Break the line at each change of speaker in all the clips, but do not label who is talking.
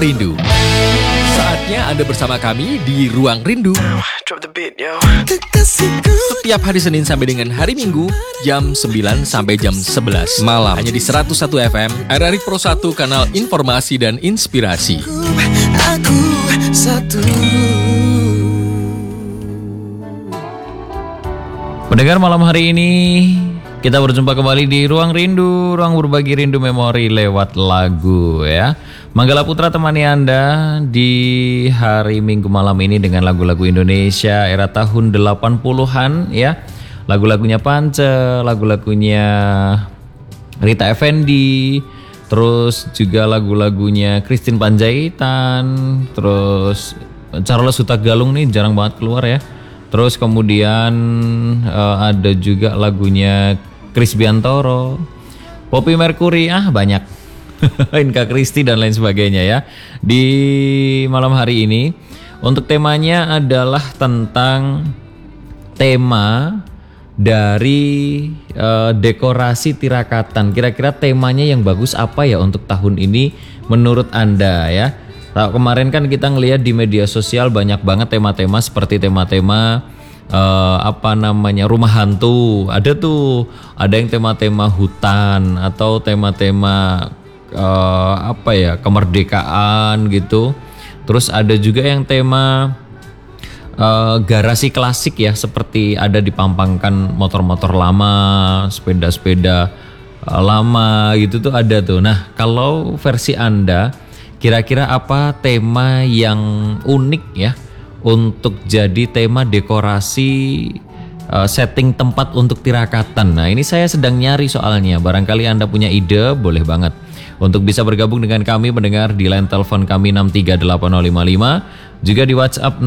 Rindu. Saatnya Anda bersama kami di Ruang Rindu. Setiap hari Senin sampai dengan hari Minggu, jam 9 sampai jam 11 malam. Hanya di 101 FM, RRI Pro 1, kanal informasi dan inspirasi.
Aku satu.
Pendengar, malam hari ini kita berjumpa kembali di Ruang Rindu, ruang berbagi rindu memori lewat lagu ya. Manggala Putra temani Anda di hari Minggu malam ini dengan lagu-lagu Indonesia era tahun 80-an ya. Lagu-lagunya Pance, lagu-lagunya Rita Effendy, terus juga lagu-lagunya Christine Panjaitan, terus Charles Hutagalung nih jarang banget keluar ya. Terus kemudian ada juga lagunya Chris Biantoro, Poppy Mercury, banyak. Inka Kristi dan lain sebagainya ya. Di malam hari ini untuk temanya adalah tentang tema dari dekorasi tirakatan. Kira-kira temanya yang bagus apa ya untuk tahun ini menurut Anda ya? Nah, kemarin kan kita ngelihat di media sosial banyak banget tema-tema seperti tema-tema rumah hantu. Ada yang tema-tema hutan atau tema-tema kemerdekaan gitu. Terus ada juga yang tema garasi klasik ya, seperti ada dipampangkan motor-motor lama, sepeda-sepeda lama gitu tuh ada tuh. Nah, kalau versi Anda kira-kira apa tema yang unik ya untuk jadi tema dekorasi setting tempat untuk tirakatan? Nah, ini saya sedang nyari soalnya. Barangkali Anda punya ide, boleh banget untuk bisa bergabung dengan kami mendengar di line telepon kami 6380555, juga di WhatsApp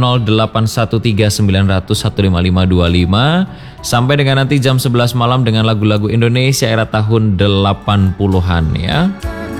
081390015525, sampai dengan nanti jam 11 malam dengan lagu-lagu Indonesia era tahun 80-an ya.